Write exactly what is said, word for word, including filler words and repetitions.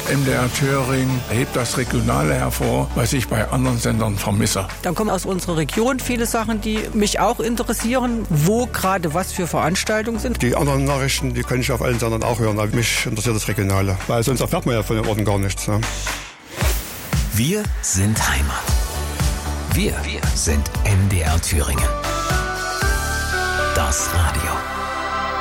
M D R Thüringen hebt das Regionale hervor, was ich bei anderen Sendern vermisse. Dann kommen aus unserer Region viele Sachen, die mich auch interessieren, wo gerade was für Veranstaltungen sind. Die anderen Nachrichten, die kann ich auf allen Sendern auch hören, aber mich interessiert das Regionale, weil sonst erfährt man ja von den Orten gar nichts. Ne? Wir sind Heimat. Wir, wir sind M D R Thüringen. Das Radio.